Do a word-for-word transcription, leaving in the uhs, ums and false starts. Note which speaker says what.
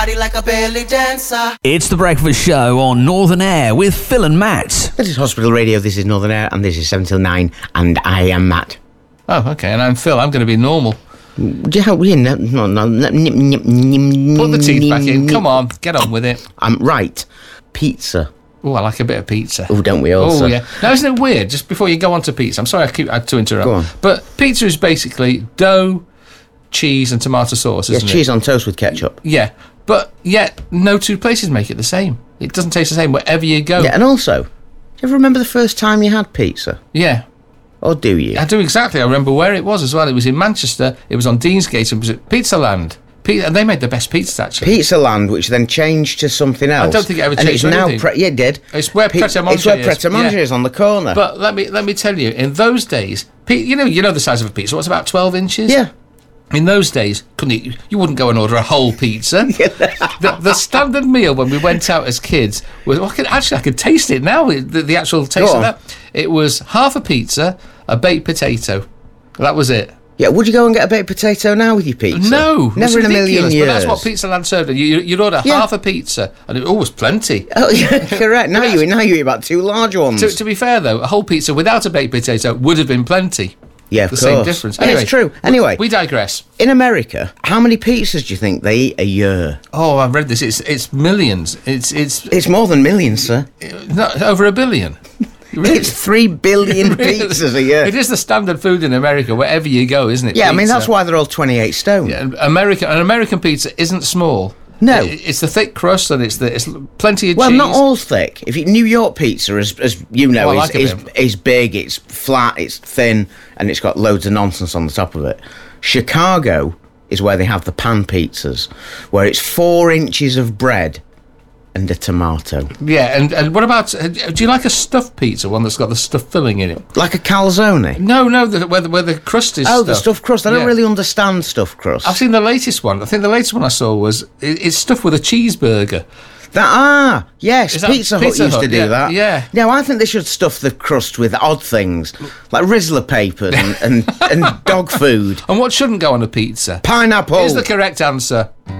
Speaker 1: body like a belly dancer.
Speaker 2: It's The Breakfast Show on Northern Air with Phil and Matt.
Speaker 3: This is Hospital Radio, this is Northern Air, and this is seven till nine, and I am Matt.
Speaker 4: Oh, okay, and I'm Phil. I'm going to be normal.
Speaker 3: Do you help me? No, no, no. Put
Speaker 4: the teeth back in. Come on, get on with it.
Speaker 3: I'm right. Pizza.
Speaker 4: Oh, I like a bit of pizza.
Speaker 3: Oh, don't we all?
Speaker 4: Oh, yeah. Now, isn't it weird? Just before you go on to pizza, I'm sorry I keep I had to interrupt.
Speaker 3: Go on.
Speaker 4: But pizza is basically dough, cheese, and tomato sauce, isn't
Speaker 3: yeah,
Speaker 4: it?
Speaker 3: cheese on toast with ketchup.
Speaker 4: Yeah, but yet no two places make it the same. It doesn't taste the same wherever you go.
Speaker 3: Yeah, and also, do you ever remember the first time you had pizza?
Speaker 4: Yeah.
Speaker 3: Or do you?
Speaker 4: I do exactly. I remember where it was as well. It was in Manchester. It was on Deansgate. It was at Pizza Land. Pizza, and they made the best pizzas, actually.
Speaker 3: Pizza Land, which then changed to something else.
Speaker 4: I don't think it ever
Speaker 3: and
Speaker 4: changed
Speaker 3: it's
Speaker 4: to
Speaker 3: now
Speaker 4: anything.
Speaker 3: Pre- yeah, it did.
Speaker 4: It's where
Speaker 3: Pi-
Speaker 4: Pret a Manger
Speaker 3: It's where
Speaker 4: is.
Speaker 3: Pret a Manger
Speaker 4: Yeah.
Speaker 3: is on the corner.
Speaker 4: But let me let me tell you, in those days, pi- you know you know the size of a pizza. What's about twelve inches?
Speaker 3: Yeah.
Speaker 4: In those days, couldn't you, you wouldn't go and order a whole pizza. the, the standard meal when we went out as kids was well, I could, actually I could taste it now. The, the actual taste of that. It was half a pizza, a baked potato. That was it.
Speaker 3: Yeah, would you go and get a baked potato now with your pizza?
Speaker 4: No,
Speaker 3: never in a million years.
Speaker 4: But that's what Pizza Land served. You, you'd order
Speaker 3: Yeah.
Speaker 4: half a pizza, and it always plenty.
Speaker 3: Oh, yeah, correct. Now you now you eat about two large ones.
Speaker 4: To, to be fair, though, a whole pizza without a baked potato would have been plenty.
Speaker 3: Yeah, of
Speaker 4: the
Speaker 3: course.
Speaker 4: same difference.
Speaker 3: Yeah,
Speaker 4: Anyway,
Speaker 3: it's true. Anyway,
Speaker 4: we digress.
Speaker 3: In America, how many pizzas do you think they eat a year?
Speaker 4: Oh, I've read this. It's it's millions. It's it's
Speaker 3: It's more than millions, sir.
Speaker 4: not over a billion. Really?
Speaker 3: It's three billion
Speaker 4: Really?
Speaker 3: pizzas a year.
Speaker 4: It is the standard food in America wherever you go, isn't it?
Speaker 3: Yeah, I mean
Speaker 4: Pizza.
Speaker 3: that's why they're all twenty-eight stone.
Speaker 4: Yeah, American an American pizza isn't small.
Speaker 3: No.
Speaker 4: It- it's the thick crust and it's the it's plenty of
Speaker 3: Well,
Speaker 4: cheese.
Speaker 3: not all thick. If you, New York pizza, as as you know,
Speaker 4: Oh, I
Speaker 3: is,
Speaker 4: like a
Speaker 3: is
Speaker 4: bit.
Speaker 3: is big. It's flat. It's thin, and it's got loads of nonsense on the top of it. Chicago is where they have the pan pizzas, where it's four inches of bread and a tomato,
Speaker 4: Yeah, and, and what about? uh, Do you like a stuffed pizza, one that's got the stuffed filling in it?
Speaker 3: like a calzone.
Speaker 4: No, no, the, where the where the crust is.
Speaker 3: Oh, the
Speaker 4: stuffed.
Speaker 3: stuffed crust. I don't
Speaker 4: Yeah.
Speaker 3: really understand stuffed crust.
Speaker 4: I've seen the latest one. I think the latest one I saw was it, it's stuffed with a cheeseburger.
Speaker 3: That ah yes,
Speaker 4: Is that
Speaker 3: Pizza Hut
Speaker 4: Pizza
Speaker 3: used to
Speaker 4: Hut?
Speaker 3: do
Speaker 4: Yeah,
Speaker 3: that.
Speaker 4: yeah.
Speaker 3: Now I think they should stuff the crust with odd things like Rizzler papers and, and, and dog food.
Speaker 4: And what shouldn't go on a pizza?
Speaker 3: Pineapple.
Speaker 4: Here's the correct answer.